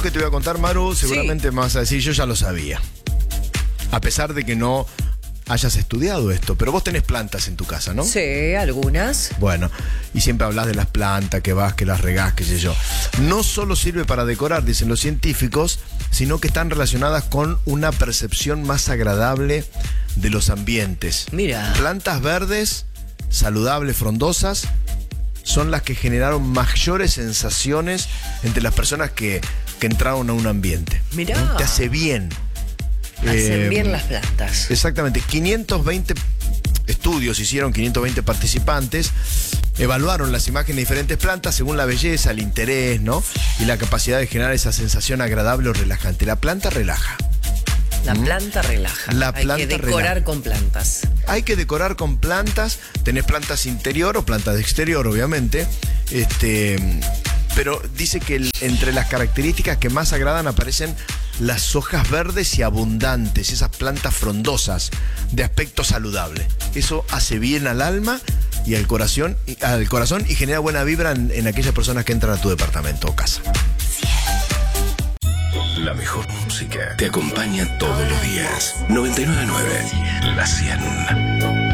Que te voy a contar, Maru, seguramente me vas a decir, yo ya lo sabía. A pesar de que no hayas estudiado esto, pero vos tenés plantas en tu casa, ¿no? Sí, algunas. Bueno, y siempre hablas de las plantas, que vas, que las regás, qué sé yo. No solo sirve para decorar, dicen los científicos, sino que están relacionadas con una percepción más agradable de los ambientes. Mira. Plantas verdes, saludables, frondosas, son las que generaron mayores sensaciones entre las personas que entraron a un ambiente. Mirá. ¿No? Te hace bien. Hacen bien las plantas. Exactamente. 520 estudios hicieron, 520 participantes, evaluaron las imágenes de diferentes plantas según la belleza, el interés, ¿no? Y la capacidad de generar esa sensación agradable o relajante. La planta relaja. La planta relaja. Hay que decorar con plantas. Hay que decorar con plantas. Tenés plantas interior o plantas de exterior, obviamente. Pero dice que entre las características que más agradan aparecen las hojas verdes y abundantes, esas plantas frondosas de aspecto saludable. Eso hace bien al alma y al corazón y genera buena vibra en aquellas personas que entran a tu departamento o casa. La mejor música te acompaña todos los días. 99.9 La 100.